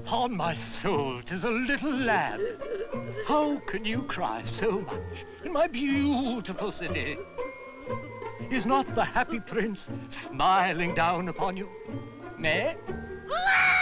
Upon my soul, 'tis a little lamb. How can you cry so much in my beautiful city? Is not the happy prince smiling down upon you? Nay?